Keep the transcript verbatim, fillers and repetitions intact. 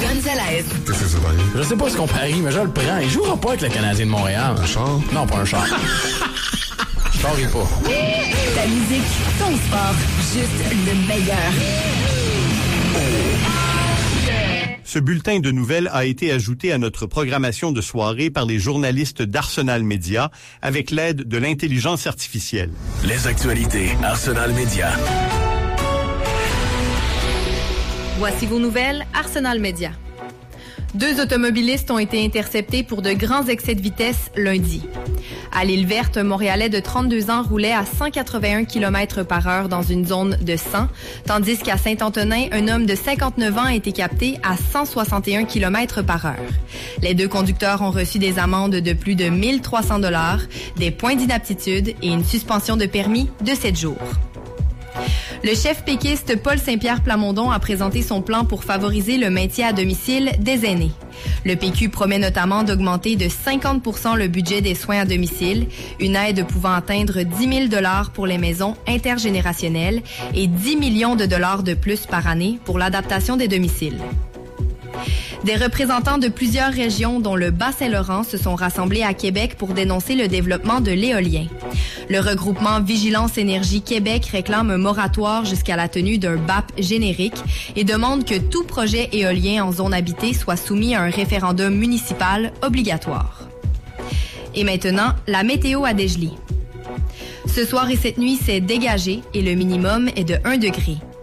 Gonzalez. Qu'est-ce que c'est, Daniel? Je sais pas ce qu'on parie, mais je le prends. Il jouera pas avec le Canadien de Montréal. Un char? Non, pas un char. Je parie pas. Ta musique, ton sport, juste le meilleur. Ce bulletin de nouvelles a été ajouté à notre programmation de soirée par les journalistes d'Arsenal Media avec l'aide de l'intelligence artificielle. Les actualités Arsenal Media. Voici vos nouvelles Arsenal Media. Deux automobilistes ont été interceptés pour de grands excès de vitesse lundi. À l'Île-Verte, un Montréalais de trente-deux ans roulait à cent quatre-vingt-un kilomètres par heure dans une zone de cent, tandis qu'à Saint-Antonin, un homme de cinquante-neuf ans a été capté à cent soixante et un kilomètres par heure. Les deux conducteurs ont reçu des amendes de plus de mille trois cents dollars, des points d'inaptitude et une suspension de permis de sept jours. Le chef péquiste Paul Saint-Pierre Plamondon a présenté son plan pour favoriser le maintien à domicile des aînés. Le P Q promet notamment d'augmenter de cinquante pour cent le budget des soins à domicile, une aide pouvant atteindre dix mille dollars pour les maisons intergénérationnelles et dix millions de dollars de plus par année pour l'adaptation des domiciles. Des représentants de plusieurs régions, dont le Bas-Saint-Laurent, se sont rassemblés à Québec pour dénoncer le développement de l'éolien. Le regroupement Vigilance Énergie Québec réclame un moratoire jusqu'à la tenue d'un B A P générique et demande que tout projet éolien en zone habitée soit soumis à un référendum municipal obligatoire. Et maintenant, la météo à Dégelée. Ce soir et cette nuit, c'est dégagé et le minimum est de un degré.